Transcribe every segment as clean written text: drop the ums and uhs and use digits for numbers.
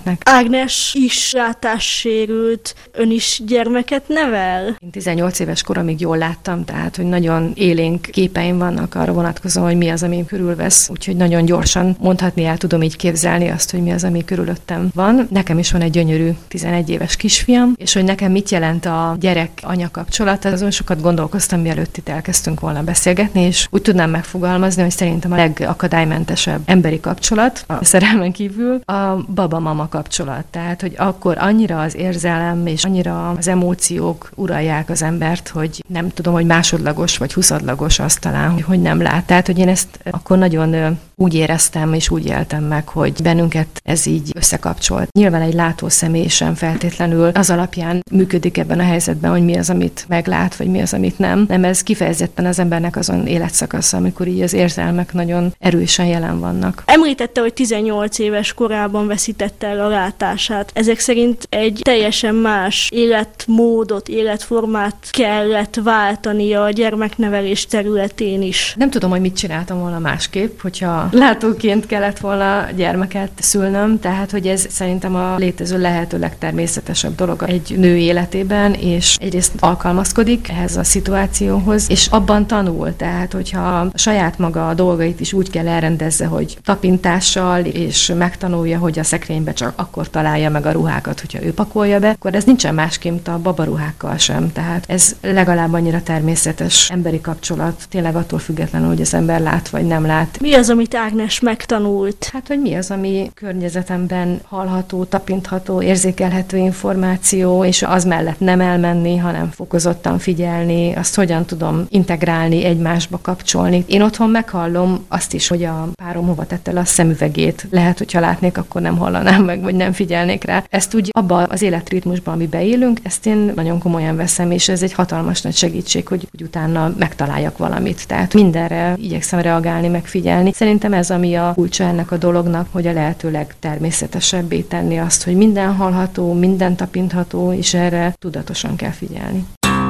gyermeknek. Ágnes is látássérült, ön is gyermeket nevel? Én 18 éves koromig jól láttam, tehát, hogy nagyon élénk képeim vannak arra vonatkozóan, hogy mi az, ami körülvesz. Úgyhogy nagyon gyorsan mondhatni el tudom így képzelni azt, hogy mi az, ami körülöttem van. Nekem is van egy gyönyörű 11 éves kisfiam, és hogy nekem mit jelent a gyerek-anya kapcsolat, azon sokat gondolkoztam, mielőtt itt elkezdtünk volna beszélgetni, és úgy tudnám megfogalmazni, hogy szerintem a legakadálymentesebb emberi kapcsolat, a szerelmen kívül, a baba-mama kapcsolat. Tehát, hogy akkor annyira az érzelem és annyira az emóciók uralják az embert, hogy nem tudom, hogy másodlagos vagy huszadlagos azt talán, hogy nem lát. Tehát, hogy én ezt akkor nagyon úgy éreztem és úgy éltem meg, hogy bennünket ez így összekapcsolt. Nyilván egy látó személy sem feltétlenül az alapján működik ebben a helyzetben, hogy mi az, amit meglát, vagy mi az, amit nem. Nem, ez kifejezetten az embernek azon életszakasza, amikor így az érzelmek nagyon erősen jelen vannak. Említette, hogy 18 éves korában veszítette el a látását. Ezek szerint egy teljesen más életmódot, életformát kellett váltani a gyermeknevelés területén is. Nem tudom, hogy mit csináltam volna másképp, hogyha látóként kellett volna gyermeket szülnöm, tehát hogy ez szerintem a létező lehető legtermészetesebb dolog egy nő életében, és egyrészt alkalmazkodik ehhez a szituációhoz, és abban tanul, tehát hogyha a saját maga a dolgait is úgy kell elrendezze, hogy tapintással, és megtanulja, hogy a szekrénybe csak akkor találja meg a ruhákat, hogyha ő pakolja be, akkor ez nincsen másként a babaruhákkal sem, tehát ez legalább annyira természetes emberi kapcsolat, tényleg attól függetlenül, hogy az ember lát vagy nem lát. Mi az, amit Ágnes megtanult? Hát, hogy mi az, ami környezetemben hallható, tapintható, érzékelhető információ, és az mellett nem elmenni, hanem fokozottan figyelni, azt hogyan tudom integrálni, egymásba kapcsolni. Én otthon meghallom azt is, hogy a párom hova tette le a szemüvegét. Lehet, hogyha látnék, akkor nem hallanám meg, vagy nem figyelnék rá. Ezt úgy abban az életritmusban, amiben élünk, ezt én nagyon komolyan veszem, és ez egy hatalmas nagy segítség, hogy utána megtaláljak valamit. Tehát mindenre igyekszem reagálni, megfigyelni. Szerintem ez, ami a kulcsa ennek a dolognak, hogy a lehető legtermészetesebbé tenni azt, hogy minden hallható, minden tapintható, és erre tudatosan kell figyelni.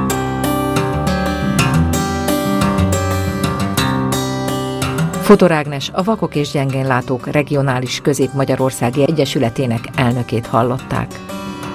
Fodor Ágnes, a Vakok és Gyengénlátók Regionális Közép-Magyarországi Egyesületének elnökét hallották.